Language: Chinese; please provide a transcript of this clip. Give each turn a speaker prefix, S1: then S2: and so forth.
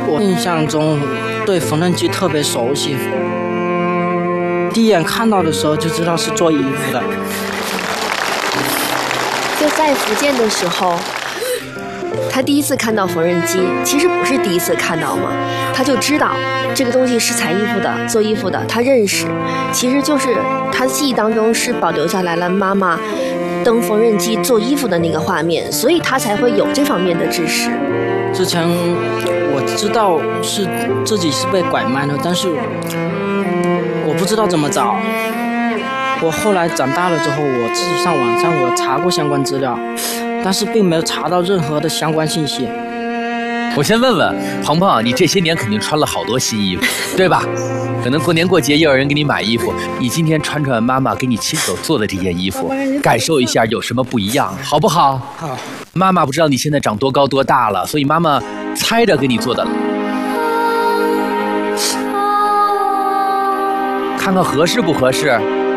S1: 我印象中对缝纫机特别熟悉，第一眼看到的时候就知道是做衣服的。
S2: 就在福建的时候，他第一次看到缝纫机，其实不是第一次看到嘛，他就知道这个东西是裁衣服的、做衣服的，他认识，其实就是他记忆当中是保留下来了妈妈蹬缝纫机做衣服的那个画面，所以他才会有这方面的知识。
S1: 之前我知道是自己是被拐卖的，但是我不知道怎么找。我后来长大了之后，我自己上网上我查过相关资料，但是并没有查到任何的相关信息。
S3: 我先问问鹏鹏，你这些年肯定穿了好多新衣服，对吧？可能过年过节也有人给你买衣服，你今天穿穿妈妈给你亲手做的这件衣服，感受一下有什么不一样，好不好？
S1: 好。
S3: 妈妈不知道你现在长多高多大了，所以妈妈猜着给你做的，看看合适不合适。